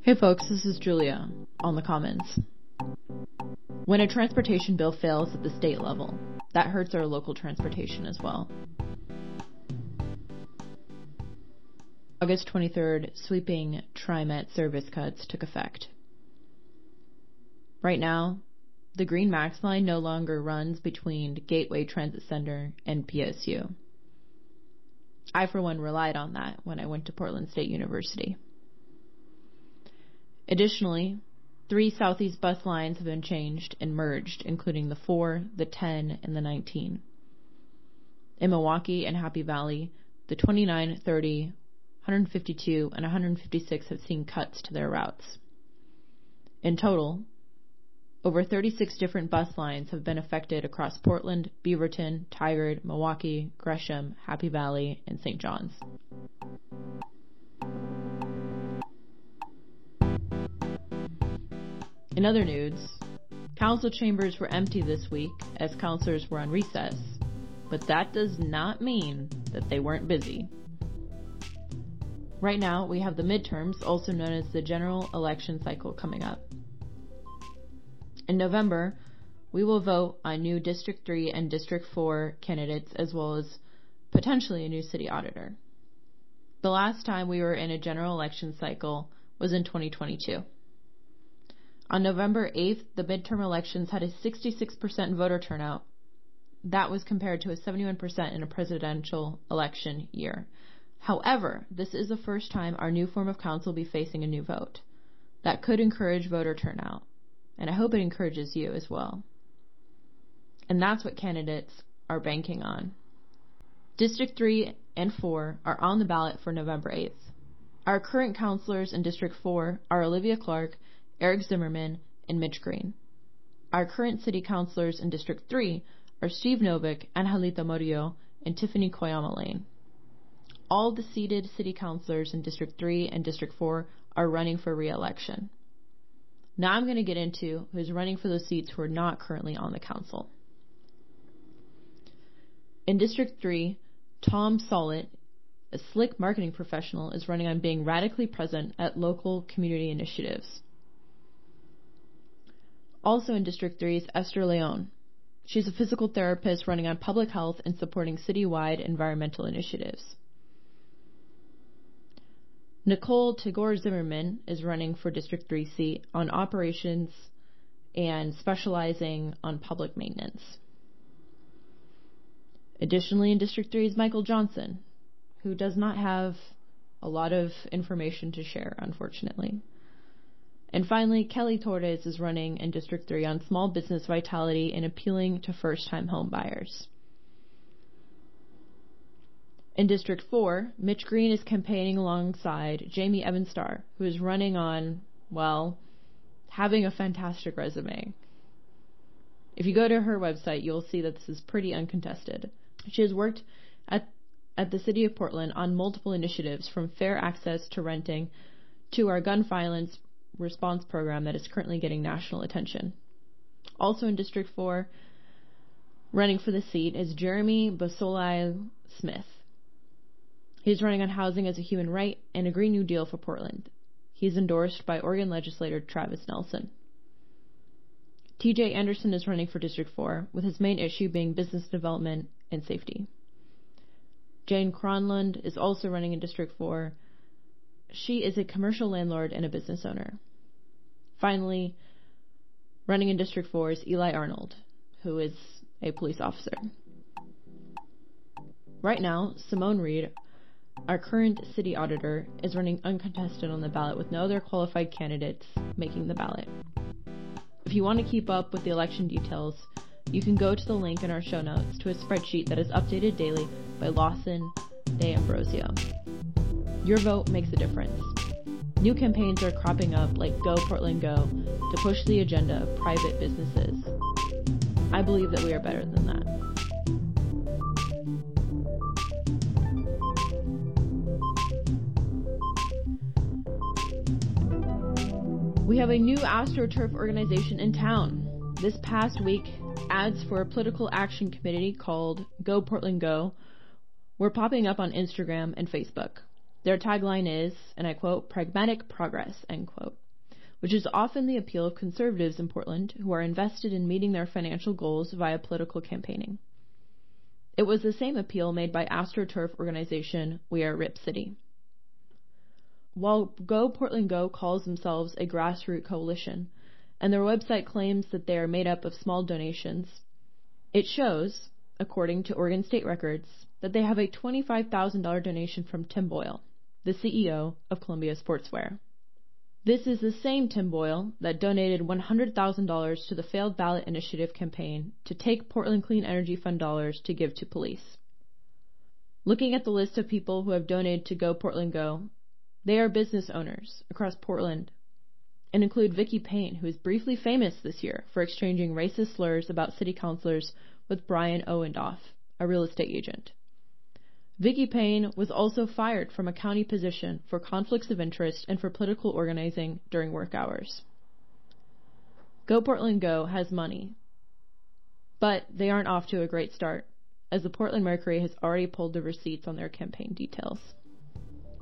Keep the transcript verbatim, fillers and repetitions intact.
Hey folks, this is Julia on the comments. When a transportation bill fails at the state level, that hurts our local transportation as well. August twenty-third, sweeping TriMet service cuts took effect. Right now, the Green Max line no longer runs between Gateway Transit Center and P S U. I, for one, relied on that when I went to Portland State University. Additionally, three Southeast bus lines have been changed and merged, including the four, the ten, and the nineteen. In Milwaukee and Happy Valley, the twenty-nine, thirty, one fifty-two, and one fifty-six have seen cuts to their routes. In total, over thirty-six different bus lines have been affected across Portland, Beaverton, Tigard, Milwaukee, Gresham, Happy Valley, and Saint John's. In other news, council chambers were empty this week as councilors were on recess, but that does not mean that they weren't busy. Right now, we have the midterms, also known as the general election cycle, coming up. In November, we will vote on new District three and District four candidates, as well as potentially a new city auditor. The last time we were in a general election cycle was in twenty twenty-two. On November eighth, the midterm elections had a sixty-six percent voter turnout. That was compared to a seventy-one percent in a presidential election year. However, this is the first time our new form of council will be facing a new vote. That could encourage voter turnout, and I hope it encourages you as well. And that's what candidates are banking on. District three and four are on the ballot for November eighth. Our current councilors in District four are Olivia Clark, Eric Zimmerman, and Mitch Green. Our current city councilors in District three are Steve Novick, Angelita Murillo, and Tiffany Koyama Lane. All the seated city councilors in District three and District four are running for re-election. Now I'm going to get into who's running for those seats who are not currently on the council. In District three, Tom Sollett, a slick marketing professional, is running on being radically present at local community initiatives. Also in District three is Esther Leon. She's a physical therapist running on public health and supporting citywide environmental initiatives. Nicole Tagore Zimmerman is running for District three seat on operations and specializing on public maintenance. Additionally, in District three is Michael Johnson, who does not have a lot of information to share, unfortunately. And finally, Kelly Torres is running in District three on small business vitality and appealing to first-time home buyers. In District four, Mitch Green is campaigning alongside Jamie Evanstar, who is running on, well, having a fantastic resume. If you go to her website, you'll see that this is pretty uncontested. She has worked at, at the City of Portland on multiple initiatives, from fair access to renting to our gun violence response program that is currently getting national attention. Also in District four, running for the seat is Jeremy Basolai Smith. He's running on housing as a human right and a Green New Deal for Portland. He's endorsed by Oregon legislator Travis Nelson. T J Anderson is running for District four, with his main issue being business development and safety. Jane Cronlund is also running in District four. She is a commercial landlord and a business owner. Finally, running in District four is Eli Arnold, who is a police officer. Right now, Simone Reed, our current city auditor, is running uncontested on the ballot with no other qualified candidates making the ballot. If you want to keep up with the election details, you can go to the link in our show notes to a spreadsheet that is updated daily by Lawson D'Ambrosio. Your vote makes a difference. New campaigns are cropping up like Go Portland Go to push the agenda of private businesses. I believe that we are better than that. We have a new AstroTurf organization in town. This past week, ads for a political action committee called Go Portland Go were popping up on Instagram and Facebook. Their tagline is, and I quote, "pragmatic progress," end quote, which is often the appeal of conservatives in Portland who are invested in meeting their financial goals via political campaigning. It was the same appeal made by AstroTurf organization We Are Rip City. While Go Portland Go calls themselves a grassroots coalition, and their website claims that they are made up of small donations, it shows, according to Oregon State records, that they have a twenty-five thousand dollars donation from Tim Boyle, the C E O of Columbia Sportswear. This is the same Tim Boyle that donated one hundred thousand dollars to the failed ballot initiative campaign to take Portland Clean Energy Fund dollars to give to police. Looking at the list of people who have donated to Go Portland Go, they are business owners across Portland and include Vicky Payne, who is briefly famous this year for exchanging racist slurs about city councilors with Brian Owendoff, a real estate agent. Vicky Payne was also fired from a county position for conflicts of interest and for political organizing during work hours. Go Portland Go has money, but they aren't off to a great start, as the Portland Mercury has already pulled the receipts on their campaign details.